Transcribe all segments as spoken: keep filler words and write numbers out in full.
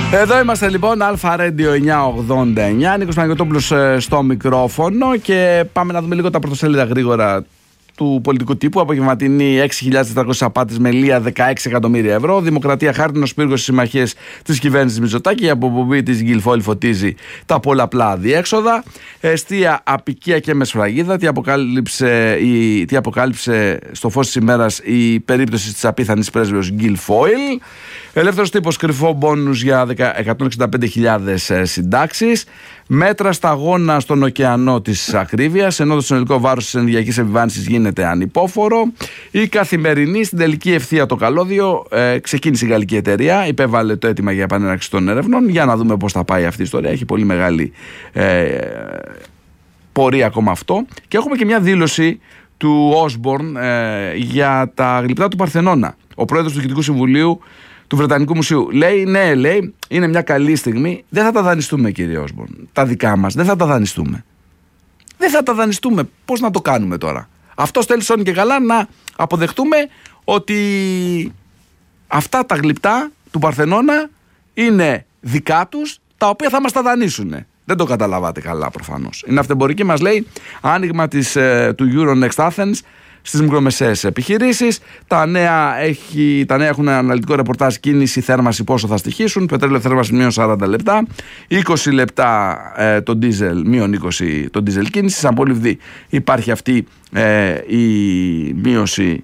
Εδώ είμαστε λοιπόν, Alpha Radio εννιακόσια ογδόντα εννιά, Νίκος Παναγιωτόπουλος στο μικρόφωνο και πάμε να δούμε λίγο τα πρωτοσέλιδα γρήγορα του πολιτικού τύπου. Απογευματινή έξι χιλιάδες τετρακόσιες απάτες με λία δεκαέξι εκατομμύρια ευρώ. Δημοκρατία χάρτινος πύργος στις συμμαχίες της κυβέρνησης Μητσοτάκη. Η αποπομπή της Γκιλφόλη φωτίζει τα πολλαπλά διέξοδα. Εστία, απικία και μεσφραγίδα. Τι αποκάλυψε, η, τι αποκάλυψε στο φως της ημέρας η περίπτωση της απίθανης πρέσβεως Γκιλφόλη. Ελεύθερος τύπος, κρυφό μπόνους για εκατόν εξήντα πέντε χιλιάδες συντάξεις. Μέτρα σταγόνα στον ωκεανό της ακρίβειας, ενώ το συνολικό βάρος της ενεργειακής επιβάρυνσης γίνεται ανυπόφορο. Η Καθημερινή, στην τελική ευθεία το καλώδιο, ε, ξεκίνησε η γαλλική εταιρεία, υπέβαλε το αίτημα για επανέναρξη των έρευνων. Για να δούμε πώς θα πάει αυτή η ιστορία. Έχει πολύ μεγάλη ε, πορεία ακόμα αυτό. Και έχουμε και μια δήλωση του Όσμπορν ε, για τα γλυπτά του Παρθενώνα. Ο πρόεδρος του Διοικητικού Συμβουλίου του Βρετανικού Μουσείου λέει: ναι, λέει, είναι μια καλή στιγμή. Δεν θα τα δανειστούμε, κύριε Όσμπορν. Τα δικά μας δεν θα τα δανειστούμε. Δεν θα τα δανειστούμε. Πώς να το κάνουμε τώρα? Αυτό θέλει σώνει και καλά να αποδεχτούμε ότι αυτά τα γλυπτά του Παρθενώνα είναι δικά τους, τα οποία θα μας τα δανείσουν. Δεν το καταλαβάτε καλά προφανώς. Είναι αυτεμπορική, μας λέει, άνοιγμα της, ε, του Euronext Athens στις μικρομεσαίες επιχειρήσεις. Τα νέα, έχει, τα νέα έχουν αναλυτικό ρεπορτάζ κίνηση, θέρμανση, πόσο θα στοιχήσουν. Πετρέλαιο θέρμανση μείον σαράντα λεπτά, είκοσι λεπτά ε, το ντίζελ, μείον είκοσι το ντίζελ κίνηση. Σαν πολυβδή υπάρχει αυτή ε, η μείωση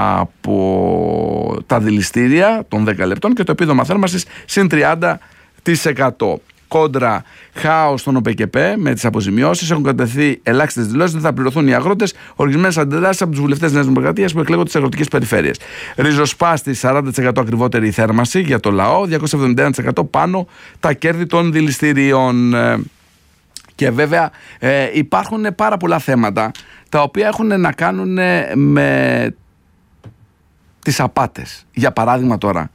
από τα δηληστήρια των δέκα λεπτών και το επίδομα θέρμανσης συν τριάντα τοις εκατό. Κόντρα, χάος στον ΟΠΕΚΕΠΕ με τις αποζημιώσεις. Έχουν κατευθεί ελάχιστες δηλώσεις. Δεν θα πληρωθούν οι αγρότες. Ορισμένες αντιδράσεις από τους βουλευτές της Νέας Δημοκρατίας που εκλέγονται στις αγροτικές περιφέρειες. Ριζοσπάστη, σαράντα τοις εκατό ακριβότερη η θέρμανση για το λαό. διακόσια εβδομήντα ένα τοις εκατό πάνω τα κέρδη των δηληστηρίων. Και βέβαια ε, υπάρχουν πάρα πολλά θέματα τα οποία έχουν να κάνουν με τις απάτες. Για παράδειγμα τώρα,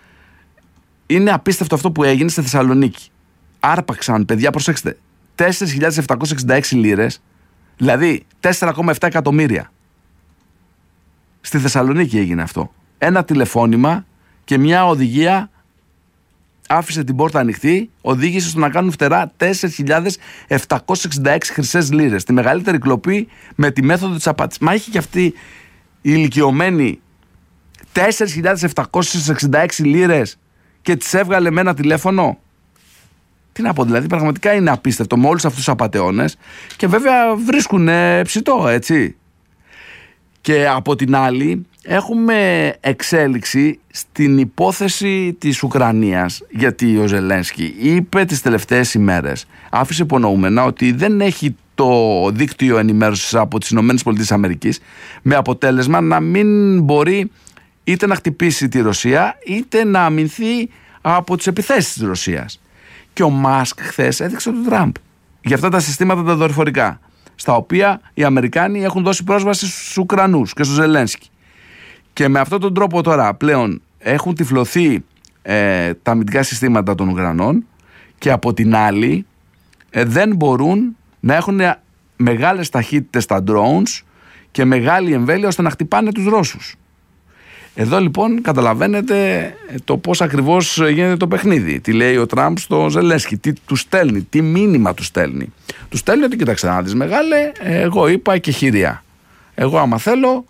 είναι απίστευτο αυτό που έγινε στη Θεσσαλονίκη. Άρπαξαν, παιδιά, προσέξτε, τέσσερις χιλιάδες επτακόσιες εξήντα έξι λίρες, δηλαδή τέσσερα κόμμα επτά εκατομμύρια. Στη Θεσσαλονίκη έγινε αυτό. Ένα τηλεφώνημα και μια οδηγία άφησε την πόρτα ανοιχτή, οδήγησε στο να κάνουν φτερά τέσσερις χιλιάδες επτακόσιες εξήντα έξι χρυσές λίρες. Τη μεγαλύτερη κλοπή με τη μέθοδο της απάτης. Μα είχε και αυτή η ηλικιωμένη τέσσερις χιλιάδες επτακόσιες εξήντα έξι λίρες και τις έβγαλε με ένα τηλέφωνο. Τι να πω, δηλαδή, πραγματικά είναι απίστευτο με όλους αυτούς τους απατεώνες και βέβαια βρίσκουν ψητό, έτσι. Και από την άλλη έχουμε εξέλιξη στην υπόθεση της Ουκρανίας, γιατί ο Ζελένσκι είπε τις τελευταίες ημέρες, άφησε υπονοούμενα ότι δεν έχει το δίκτυο ενημέρωσης από τις ΗΠΑ, με αποτέλεσμα να μην μπορεί είτε να χτυπήσει τη Ρωσία είτε να αμυνθεί από τις επιθέσεις της Ρωσίας. Και ο Μάσκ χθες έδειξε τον Τραμπ για αυτά τα συστήματα τα δορυφορικά, στα οποία οι Αμερικάνοι έχουν δώσει πρόσβαση στους Ουκρανούς και στο Ζελένσκι. Και με αυτόν τον τρόπο τώρα πλέον έχουν τυφλωθεί ε, τα αμυντικά συστήματα των Ουκρανών και από την άλλη ε, δεν μπορούν να έχουν μεγάλες ταχύτητες στα drones και μεγάλη εμβέλεια ώστε να χτυπάνε τους Ρώσους. Εδώ λοιπόν καταλαβαίνετε το πώς ακριβώς γίνεται το παιχνίδι. Τι λέει ο Τραμπ στο Ζελένσκι, τι του στέλνει, τι μήνυμα του στέλνει. Του στέλνει ότι κοίταξε να δεις μεγάλε, εγώ είπα και χειρία. Εγώ άμα θέλω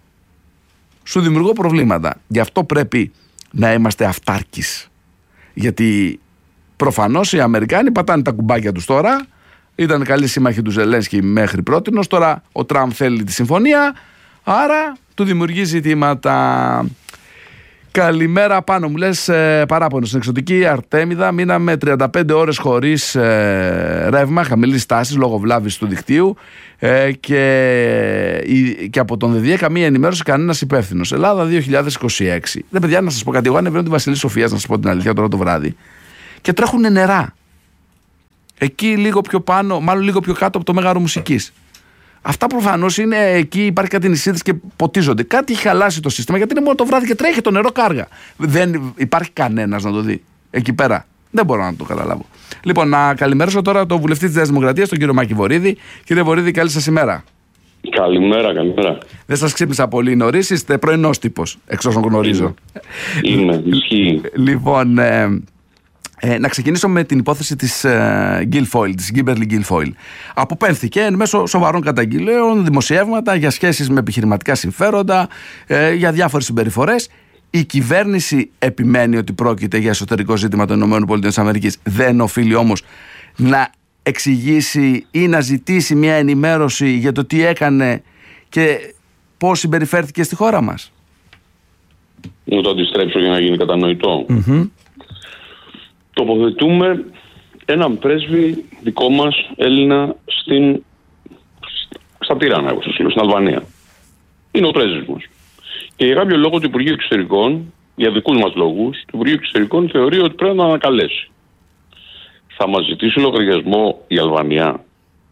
σου δημιουργώ προβλήματα. Γι' αυτό πρέπει να είμαστε αυτάρκεις. Γιατί προφανώς οι Αμερικάνοι πατάνε τα κουμπάκια τους τώρα. Ήταν καλή σύμμαχοι του Ζελένσκι μέχρι πρότινος. Τώρα ο Τραμπ θέλει τη συμφωνία. Άρα του δημιουργεί ζητήματα. Καλημέρα πάνω, μου λες ε, παράπονο. Στην εξωτική Αρτέμιδα μείναμε τριάντα πέντε ώρες χωρίς ε, ρεύμα, χαμηλής τάσης λόγω βλάβης του δικτύου ε, και, ε, και από τον ΔΔΕ καμία ενημέρωση, κανένας υπεύθυνος. Ελλάδα δύο χιλιάδες είκοσι έξι. Δεν, παιδιά, να σας πω κάτι. Εγώ ανεβαίνω τη Βασιλής Σοφίας, να σας πω την αλήθεια, τώρα το βράδυ και τρέχουν νερά. Εκεί λίγο πιο πάνω, μάλλον λίγο πιο κάτω από το Μέγαρο Μουσικής. Αυτά προφανώς είναι εκεί, υπάρχει κάτι νησίδες και ποτίζονται. Κάτι έχει χαλάσει το σύστημα γιατί είναι μόνο το βράδυ και τρέχει το νερό κάργα. Δεν υπάρχει κανένας να το δει εκεί πέρα. Δεν μπορώ να το καταλάβω. Λοιπόν, να καλημερώσω τώρα τον βουλευτή της Νέας Δημοκρατίας, τον κύριο Μάκη Βορίδη. Κύριε Βορίδη, καλή σας ημέρα. Καλημέρα, καλημέρα. Δεν σας ξύπνησα πολύ νωρίς, είστε πρωινός τύπος, εξ όσων γνωρίζω. Είμαι, ισχύει. Λοιπόν, ε, Ε, να ξεκινήσω με την υπόθεση της ε, Guilfoyle, της Kimberly Guilfoyle. Αποπέμφθηκε εν μέσω σοβαρών καταγγελίων, δημοσιεύματα για σχέσεις με επιχειρηματικά συμφέροντα, ε, για διάφορες συμπεριφορές. Η κυβέρνηση επιμένει ότι πρόκειται για εσωτερικό ζήτημα των ΗΠΑ. Δεν οφείλει όμως να εξηγήσει ή να ζητήσει μια ενημέρωση για το τι έκανε και πώς συμπεριφέρθηκε στη χώρα μας? Να το αντιστρέψω για να γίνει κατανοητό. Mm-hmm. Τοποθετούμε έναν πρέσβη δικό μας Έλληνα στην, στα Τυράνα, εγώ σας λέω, στην Αλβανία. Είναι ο πρέσβης μας. Και για κάποιο λόγο το Υπουργείο Εξωτερικών, για δικούς μας λόγους, το Υπουργείο Εξωτερικών θεωρεί ότι πρέπει να ανακαλέσει. Θα μας ζητήσει λογαριασμό η Αλβανία?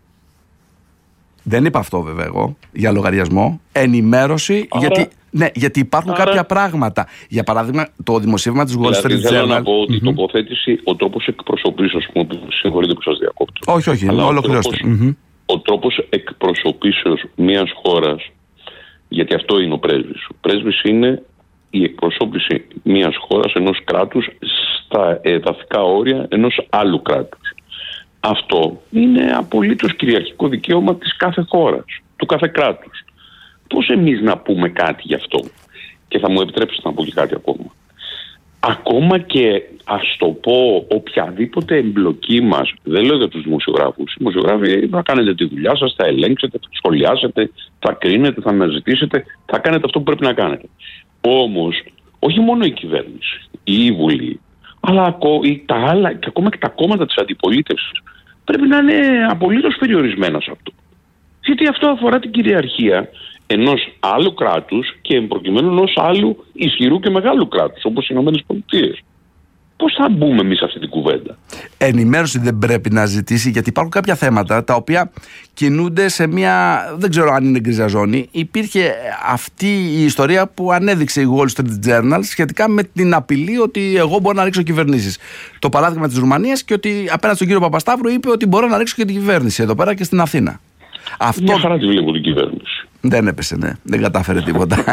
Δεν είπα αυτό βέβαια εγώ, για λογαριασμό. Ενημέρωση, Άρα, γιατί, ναι, γιατί υπάρχουν άρα, κάποια πράγματα. Για παράδειγμα, το δημοσίευμα της Wall Street Journal. Θέλω να πω ότι η mm-hmm. τοποθέτηση, ο τρόπος εκπροσωπήσεως, συγχωρείτε που σας διακόπτω. Όχι, όχι, ολοκληρώστε. Ο τρόπος, mm-hmm. ο τρόπος εκπροσωπήσεως μιας χώρας, γιατί αυτό είναι ο πρέσβης. Ο πρέσβης είναι η εκπροσώπηση μιας χώρας, ενός κράτους, στα εδαφικά όρια ενός άλλου κράτους. Αυτό είναι απολύτως κυριαρχικό δικαίωμα της κάθε χώρας, του κάθε κράτους. Πώς εμείς να πούμε κάτι γι' αυτό? Και θα μου επιτρέψετε να πω και κάτι ακόμα. Ακόμα και, ας το πω, οποιαδήποτε εμπλοκή μας, δεν λέω για τους δημοσιογράφους. Οι δημοσιογράφοι θα κάνετε τη δουλειά σας, θα ελέγξετε, θα σχολιάσετε, θα κρίνετε, θα αναζητήσετε, θα κάνετε αυτό που πρέπει να κάνετε. Όμως, όχι μόνο η κυβέρνηση, η Βουλή, αλλά τα άλλα, και ακόμα και τα κόμματα της αντιπολίτευσης πρέπει να είναι απολύτως περιορισμένα σε αυτό. Γιατί αυτό αφορά την κυριαρχία ενός άλλου κράτους και εμπροκειμένου ενός άλλου ισχυρού και μεγάλου κράτους, όπως οι ΗΠΑ. Πώς θα μπούμε εμείς σε αυτή την κουβέντα? Ενημέρωση δεν πρέπει να ζητήσει, γιατί υπάρχουν κάποια θέματα τα οποία κινούνται σε μια, δεν ξέρω αν είναι γκρίζα ζώνη. Υπήρχε αυτή η ιστορία που ανέδειξε η Wall Street Journal σχετικά με την απειλή ότι εγώ μπορώ να ρίξω κυβερνήσεις. Το παράδειγμα της Ρουμανίας, και ότι απέναντι στον κύριο Παπασταύρου είπε ότι μπορώ να ρίξω και την κυβέρνηση εδώ πέρα και στην Αθήνα. Αυτό... Μια χαρά τη βλέπω την κυβέρνηση. Δεν έπεσε, ναι. Δεν κατάφερε τίποτα.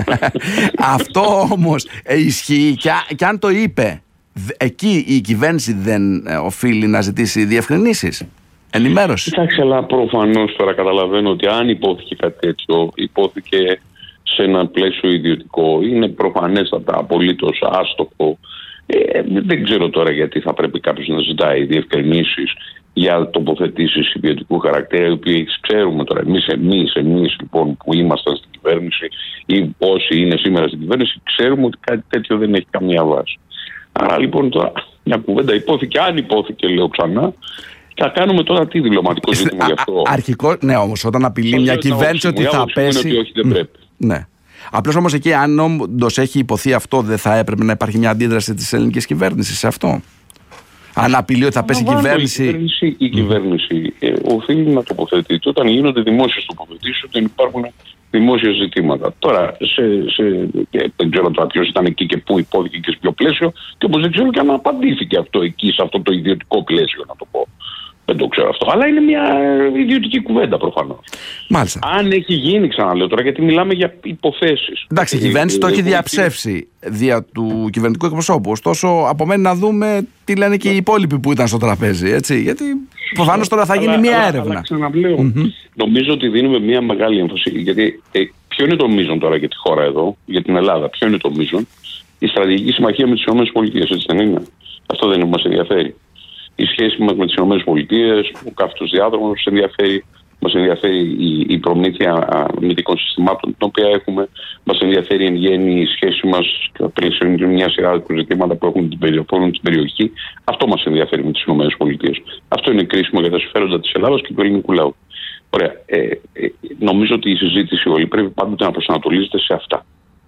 Αυτό όμως ισχύει, και, και αν το είπε, εκεί η κυβέρνηση δεν οφείλει να ζητήσει διευκρινήσεις, ενημέρωση? Εντάξει, αλλά προφανώς τώρα καταλαβαίνω ότι αν υπόθηκε κάτι τέτοιο, υπόθηκε σε ένα πλαίσιο ιδιωτικό, είναι προφανέστατα απολύτως άστοχο. Ε, δεν ξέρω τώρα γιατί θα πρέπει κάποιος να ζητάει διευκρινήσεις για τοποθετήσεις ιδιωτικού χαρακτήρα, οι οποίες ξέρουμε τώρα εμείς, εμείς, εμείς λοιπόν που ήμασταν στην κυβέρνηση ή όσοι είναι σήμερα στην κυβέρνηση, ξέρουμε ότι κάτι τέτοιο δεν έχει καμία βάση. Άρα λοιπόν τώρα μια κουβέντα υπόθηκε, αν υπόθηκε, λέω ξανά, θα κάνουμε τώρα τι δηλωματικό ζήτημα γι' αυτό? Αρχικό, ναι, όμως όταν απειλεί μια κυβέρνηση ότι θα πέσει. Ότι όχι, δεν πρέπει. Ναι. Απλώς όμως εκεί, αν όντως έχει υποθεί αυτό, δεν θα έπρεπε να υπάρχει μια αντίδραση της ελληνικής κυβέρνησης σε αυτό? Αν απειλεί ότι θα πέσει η κυβέρνηση. Η κυβέρνηση, η κυβέρνηση ε, οφείλει να τοποθετείται όταν γίνονται δημόσιες τοποθετήσεις, όταν υπάρχουν δημόσια ζητήματα. Τώρα, σε, σε, ε, δεν ξέρω τώρα ποιος ήταν εκεί και πού υπόθηκε και σε ποιο πλαίσιο, και όπως δεν ξέρω και αν απαντήθηκε αυτό εκεί, σε αυτό το ιδιωτικό πλαίσιο, να το πω. Δεν το ξέρω αυτό. Αλλά είναι μια ιδιωτική κουβέντα προφανώς. Μάλιστα. Αν έχει γίνει, ξαναλέω τώρα, γιατί μιλάμε για υποθέσεις. Εντάξει, η κυβέρνηση το έχει διαψεύσει δια του κυβερνητικού εκπροσώπου. Ωστόσο, απομένει να δούμε τι λένε και οι υπόλοιποι που ήταν στο τραπέζι. Έτσι, γιατί προφανώς τώρα θα γίνει αλλά, μια αλλά, έρευνα. Αλλά ξαναλέω, mm-hmm. νομίζω ότι δίνουμε μια μεγάλη έμφαση. Γιατί ε, ποιο είναι το μείζον τώρα για τη χώρα εδώ, για την Ελλάδα, ποιο είναι το μείζον? Η στρατηγική συμμαχία με τις ΗΠΑ, έτσι δεν είναι? Αυτό δεν μας ενδιαφέρει? Η σχέση μας με τις ΗΠΑ, ο καύτος διάδρομος μας ενδιαφέρει, μας ενδιαφέρει η, η προμήθεια αμυντικών συστημάτων την οποία έχουμε, μας ενδιαφέρει εν γέννη η σχέση μας πλαίσιο μια σειρά ζητήματα που έχουν την περιοχή, την περιοχή. Αυτό μας ενδιαφέρει με τις ΗΠΑ. Αυτό είναι κρίσιμο για τα συμφέροντα της Ελλάδας και του ελληνικού λαού. Ωραία. Ε, ε, νομίζω ότι η συζήτηση όλη πρέπει πάντοτε να προσανατολίζεται σε αυτά.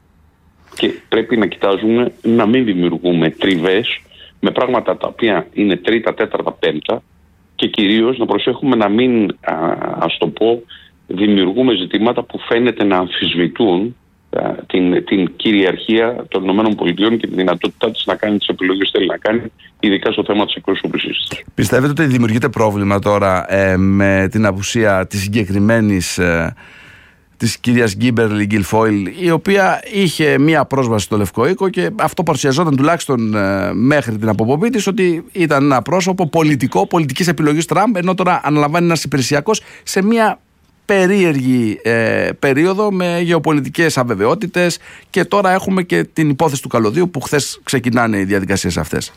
Και πρέπει να κοιτάζουμε να μην δημιουργούμε τριβές με πράγματα τα οποία είναι τρίτα, τέταρτα, πέμπτα, και κυρίως να προσέχουμε να μην, α, ας το πω, δημιουργούμε ζητήματα που φαίνεται να αμφισβητούν α, την, την κυριαρχία των ΗΠΑ και τη δυνατότητά της να κάνει τις επιλογές που θέλει να κάνει, ειδικά στο θέμα της εκπροσώπησης της. Πιστεύετε ότι δημιουργείται πρόβλημα τώρα ε, με την απουσία της συγκεκριμένης, ε, της κυρίας Γκίμπερλι Γκιλφόιλ, η οποία είχε μία πρόσβαση στο Λευκό Οίκο και αυτό παρουσιαζόταν τουλάχιστον ε, μέχρι την αποπομπή της ότι ήταν ένα πρόσωπο πολιτικό, πολιτικής επιλογής Τραμπ, ενώ τώρα αναλαμβάνει ένας υπηρεσιακός σε μία περίεργη ε, περίοδο με γεωπολιτικές αβεβαιότητες, και τώρα έχουμε και την υπόθεση του καλωδίου που χθες ξεκινάνε οι διαδικασίες αυτές.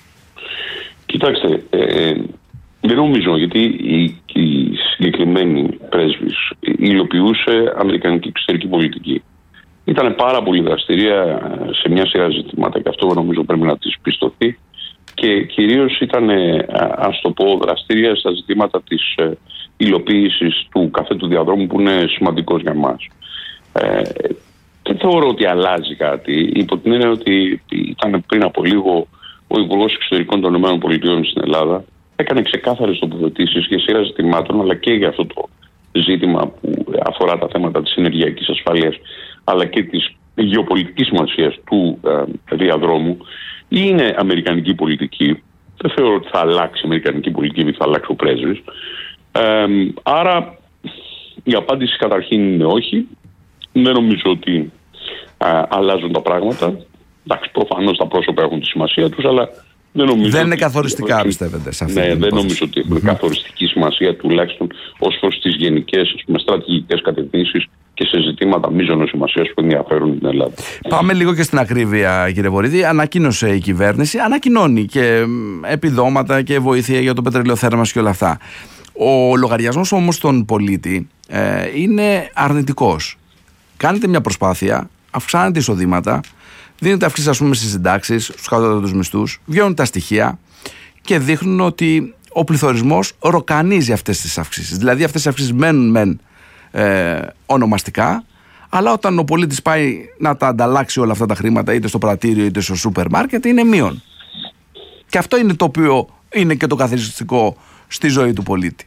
Κοιτάξτε, ε, δεν νομίζω, γιατί η, η συγκεκριμένη πρέσβης υλοποιούσε αμερικανική εξωτερική πολιτική. Ήταν πάρα πολύ δραστηρία σε μια σειρά ζητήματα και αυτό νομίζω πρέπει να της πιστωθεί, και κυρίως ήταν, ας το πω, δραστηρία στα ζητήματα της υλοποίησης του καφέτου διαδρόμου, που είναι σημαντικός για μας. Ε, δεν θεωρώ ότι αλλάζει κάτι, υπό την έννοια ότι ήταν πριν από λίγο ο Υπουργός Εξωτερικών των ΗΠΑ στην Ελλάδα, έκανε ξεκάθαρες τοποθετήσεις για σειρά ζητημάτων, αλλά και για αυτό το ζήτημα που αφορά τα θέματα της ενεργειακής ασφάλειας, αλλά και της γεωπολιτικής σημασίας του ε, διαδρόμου. Είναι αμερικανική πολιτική. Δεν θεωρώ ότι θα αλλάξει η αμερικανική πολιτική ή θα αλλάξει ο πρέσβης. Ε, άρα η απάντηση καταρχήν είναι όχι. Δεν νομίζω ότι ε, αλλάζουν τα πράγματα. Εντάξει, προφανώς τα πρόσωπα έχουν τη σημασία τους, αλλά δεν νομίζω. Δεν είναι ότι... καθοριστικά, πιστεύετε, σε αυτή ναι, την δεν υπόθεση. νομίζω ότι έχουν mm-hmm. καθοριστική σημασία, τουλάχιστον ως προς τις γενικές στρατηγικές κατευθύνσεις και σε ζητήματα μείζωνος σημασίας που ενδιαφέρουν την Ελλάδα. Πάμε λίγο και στην ακρίβεια, κύριε Βορίδη. Ανακοίνωσε η κυβέρνηση, ανακοινώνει και επιδόματα και βοήθεια για το πετρελαιοθέρμανση και όλα αυτά. Ο λογαριασμός όμως των πολίτη ε, είναι αρνητικός. Κάνετε μια προσπάθεια, αυξάνετε εισοδήματα, δίνετε αυξήσεις, ας πούμε, στις συντάξεις, στους κατώτατους μισθούς, βγαίνουν τα στοιχεία και δείχνουν ότι ο πληθωρισμός ροκανίζει αυτές τις αυξήσεις. Δηλαδή αυτές οι αυξήσεις μένουν μεν ε, ονομαστικά, αλλά όταν ο πολίτης πάει να τα ανταλλάξει όλα αυτά τα χρήματα, είτε στο πρατήριο είτε στο σούπερ μάρκετ, είναι μείον. Και αυτό είναι το οποίο είναι και το καθοριστικό στη ζωή του πολίτη.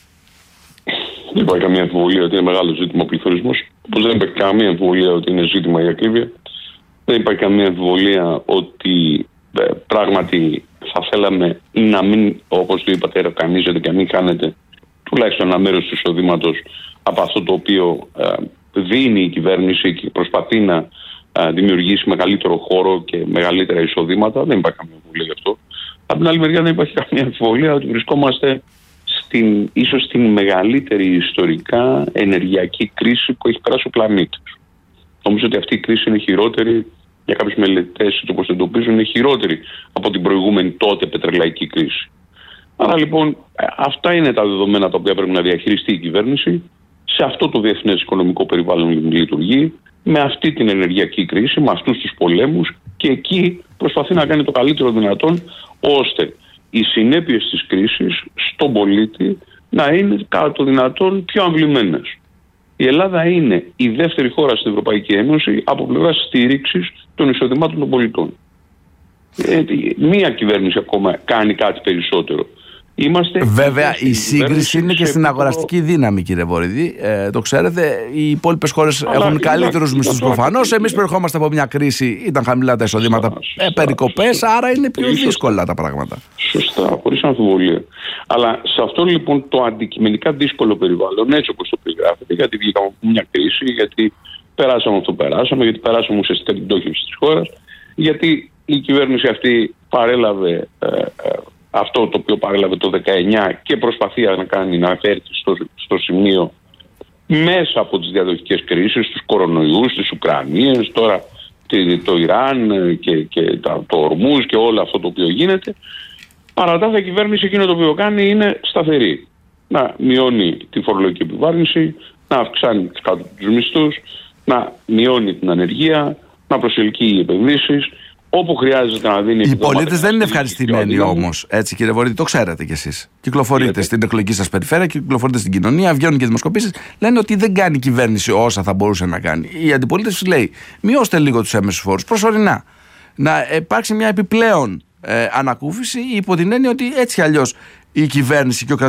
Δεν υπάρχει καμία αμφιβολία ότι είναι μεγάλο ζήτημα ο πληθωρισμός. Όπως δεν υπάρχει καμία αμφιβολία ότι είναι ζήτημα η ακρίβεια. Δεν υπάρχει καμία αμφιβολία ότι ε, πράγματι θα θέλαμε να μην, όπως το είπατε, ροκανίζεται και να μην χάνετε τουλάχιστον ένα μέρος του εισοδήματος από αυτό το οποίο ε, δίνει η κυβέρνηση και προσπαθεί να ε, δημιουργήσει μεγαλύτερο χώρο και μεγαλύτερα εισοδήματα. Δεν υπάρχει καμία αμφιβολία γι' αυτό. Από την άλλη μεριά δεν υπάρχει καμία αμφιβολία ότι βρισκόμαστε στην, ίσως στην μεγαλύτερη ιστορικά ενεργειακή κρίση που έχει περάσει ο πλανήτης. Νομίζω ότι αυτή η κρίση είναι χειρότερη, για κάποιους μελετές το πώς την εντοπίζουν, είναι χειρότερη από την προηγούμενη τότε πετρελαϊκή κρίση. Άρα λοιπόν αυτά είναι τα δεδομένα τα οποία πρέπει να διαχειριστεί η κυβέρνηση σε αυτό το διεθνές οικονομικό περιβάλλον λειτουργεί, με αυτή την ενεργειακή κρίση, με αυτούς τους πολέμους, και εκεί προσπαθεί να κάνει το καλύτερο δυνατόν ώστε οι συνέπειες της κρίσης στον πολίτη να είναι κατά το δυνατόν πιο αμβλημένες. Η Ελλάδα είναι η δεύτερη χώρα στην Ευρωπαϊκή Ένωση από πλευράς στήριξης των εισοδημάτων των πολιτών. Ε, μία κυβέρνηση ακόμα κάνει κάτι περισσότερο. Είμαστε Βέβαια, η σύγκριση είναι και στην αγοραστική δύναμη, κύριε Βορίδη. Ε, το ξέρετε, οι υπόλοιπες χώρες έχουν καλύτερους μισθούς προφανώς. Εμείς προερχόμαστε από μια κρίση, ήταν χαμηλά τα εισοδήματα, ε, περικοπές, άρα είναι πιο δύσκολα τα πράγματα. Σωστά, χωρίς αμφιβολία. Αλλά σε αυτό λοιπόν το αντικειμενικά δύσκολο περιβάλλον, έτσι όπως το περιγράφετε, γιατί βγήκαμε από μια κρίση, γιατί περάσαμε αυτό που περάσαμε, γιατί περάσαμε ουσιαστικά την πτώχευση της χώρας, γιατί η κυβέρνηση αυτή παρέλαβε. Ε, ε, αυτό το οποίο παρέλαβε το δεκαεννιά και προσπαθεί να κάνει, να φέρει στο, στο σημείο μέσα από τις διαδοχικές κρίσεις, τους κορονοϊούς, τις Ουκρανίες, τώρα το Ιράν και, και τα, το Ορμούζ και όλο αυτό το οποίο γίνεται. Παρά τα, η κυβέρνηση εκείνο το οποίο κάνει είναι σταθερή. Να μειώνει τη φορολογική επιβάρυνση, να αυξάνει τους μισθούς, να μειώνει την ανεργία, να προσελκύει επενδύσεις. Όπου χρειάζεται να δίνει. Οι πολίτες δεν είναι ευχαριστημένοι όμως. Έτσι, κύριε Βορίδη, το ξέρετε κι εσείς. Κυκλοφορείτε Γιατί? στην εκλογική σας περιφέρεια, κυκλοφορείτε στην κοινωνία, βγαίνουν και δημοσκοπήσεις. Λένε ότι δεν κάνει η κυβέρνηση όσα θα μπορούσε να κάνει. Η αντιπολίτευση λέει: μειώστε λίγο τους έμεσους φόρους προσωρινά. Να υπάρξει μια επιπλέον ε, ανακούφιση, υπό την έννοια ότι έτσι αλλιώς η κυβέρνηση και ο